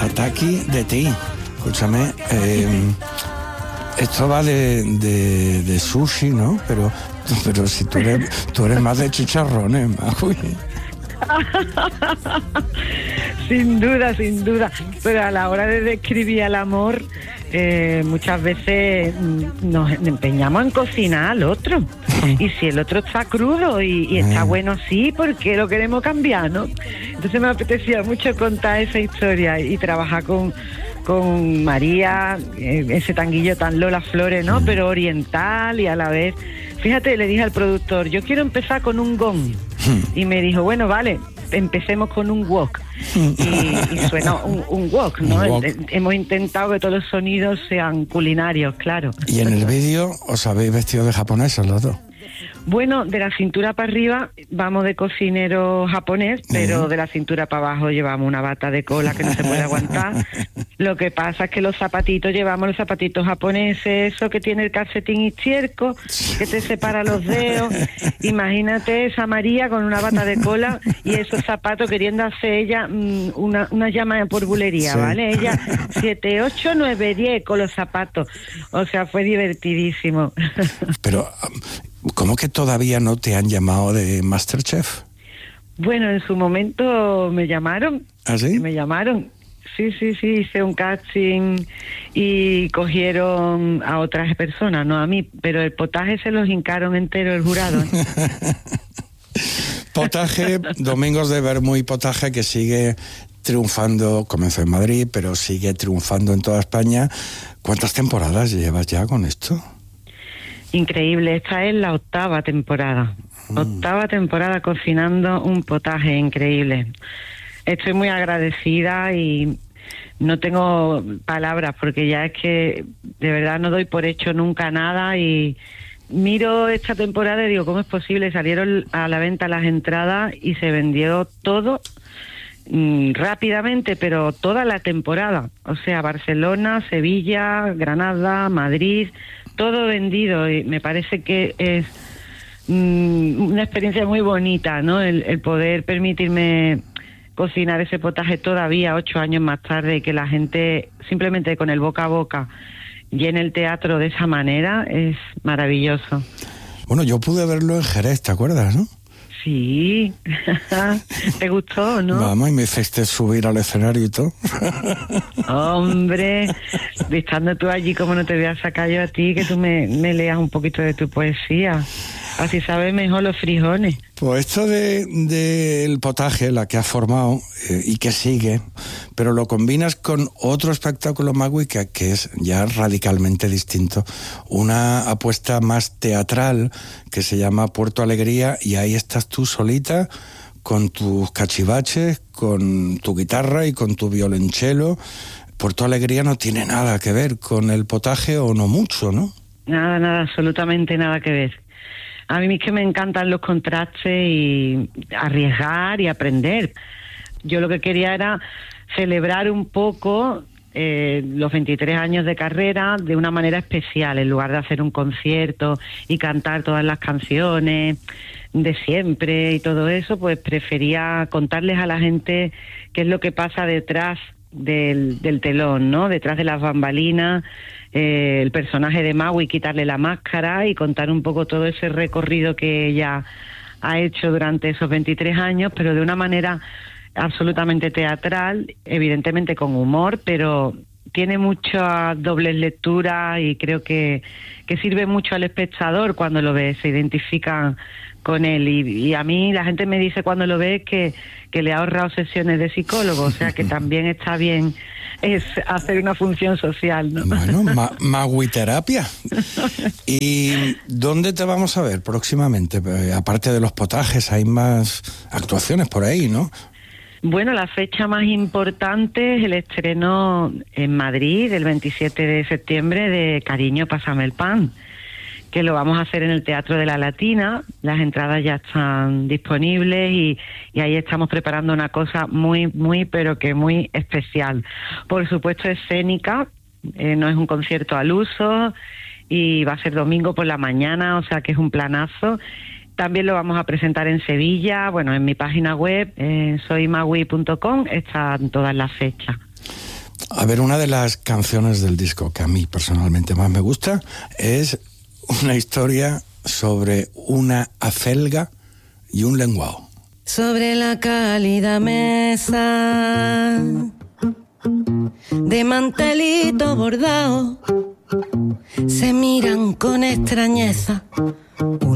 tataki de ti. Escúchame, esto va de sushi, ¿no? Pero si tú eres más de chicharrones, Magui. Sin duda. Pero a la hora de describir al amor, muchas veces nos empeñamos en cocinar al otro. Y si el otro está crudo y está bueno así, ¿por qué lo queremos cambiar, no? Entonces me apetecía mucho contar esa historia y trabajar con María, ese tanguillo tan Lola Flores, ¿no? Pero oriental y a la vez. Fíjate, le dije al productor, yo quiero empezar con un gong. Y me dijo, bueno, vale, empecemos con un wok. Y suena un wok, ¿no? Wok. Hemos intentado que todos los sonidos sean culinarios, claro. Y en el vídeo os habéis vestido de japoneses los dos. Bueno, de la cintura para arriba vamos de cocinero japonés, pero de la cintura para abajo llevamos una bata de cola que no se puede aguantar. Lo que pasa es que los zapatitos, llevamos los zapatitos japoneses, eso que tiene el calcetín izquierdo, que te separa los dedos. Imagínate esa María con una bata de cola y esos zapatos queriendo hacer ella una llama por bulería, sí. ¿Vale? Ella 7, 8, 9, 10 con los zapatos. O sea, fue divertidísimo. Pero ¿cómo que todavía no te han llamado de MasterChef? Bueno, en su momento me llamaron. ¿Ah, sí? Me llamaron. Sí, hice un casting y cogieron a otras personas, no a mí, pero el potaje se los hincaron entero el jurado. Potaje, Domingos de Bermú y Potaje, que sigue triunfando, comenzó en Madrid, pero sigue triunfando en toda España. ¿Cuántas temporadas llevas ya con esto? Increíble, esta es la 8ª temporada. 8ª temporada cocinando un potaje increíble. Estoy muy agradecida y no tengo palabras porque ya es que de verdad no doy por hecho nunca nada y miro esta temporada y digo, ¿cómo es posible? Salieron a la venta las entradas y se vendió todo rápidamente, pero toda la temporada. O sea, Barcelona, Sevilla, Granada, Madrid, todo vendido y me parece que es una experiencia muy bonita, ¿no? El poder permitirme cocinar ese potaje todavía 8 años más tarde y que la gente simplemente con el boca a boca llene el teatro de esa manera es maravilloso. Bueno, yo pude verlo en Jerez, ¿te acuerdas, no? Sí, ¿te gustó, no? Vamos, y me hiciste subir al escenario y todo. Hombre, estando tú allí, ¿cómo no te voy a sacar yo a ti que tú me leas un poquito de tu poesía? Así sabes mejor los frijoles. Pues esto del potaje, la que has formado y que sigue, pero lo combinas con otro espectáculo, Magui, que es ya radicalmente distinto. Una apuesta más teatral que se llama Puerto Alegría y ahí estás tú solita con tus cachivaches, con tu guitarra y con tu violonchelo. Puerto Alegría no tiene nada que ver con el potaje o no mucho, ¿no? Nada, absolutamente nada que ver. A mí es que me encantan los contrastes y arriesgar y aprender. Yo lo que quería era celebrar un poco los 23 años de carrera de una manera especial, en lugar de hacer un concierto y cantar todas las canciones de siempre y todo eso, pues prefería contarles a la gente qué es lo que pasa detrás del telón, ¿no? Detrás de las bambalinas, el personaje de Magui, quitarle la máscara y contar un poco todo ese recorrido que ella ha hecho durante esos 23 años, pero de una manera absolutamente teatral, evidentemente con humor, pero tiene muchas dobles lecturas y creo que sirve mucho al espectador cuando lo ve, se identifican con él y a mí la gente me dice cuando lo ve que le ha ahorrado sesiones de psicólogo, o sea que también está bien es hacer una función social, ¿no? Bueno, Maguiterapia. ¿Y dónde te vamos a ver próximamente? Aparte de los potajes, hay más actuaciones por ahí, ¿no? Bueno, la fecha más importante es el estreno en Madrid, el 27 de septiembre, de Cariño, pásame el pan, que lo vamos a hacer en el Teatro de la Latina. Las entradas ya están disponibles y ahí estamos preparando una cosa muy, pero que muy especial. Por supuesto, escénica, no es un concierto al uso y va a ser domingo por la mañana, o sea que es un planazo. También lo vamos a presentar en Sevilla, bueno, en mi página web, soymagui.com, están todas las fechas. A ver, una de las canciones del disco que a mí personalmente más me gusta es una historia sobre una acelga y un lenguao. Sobre la cálida mesa de mantelito bordado se miran con extrañeza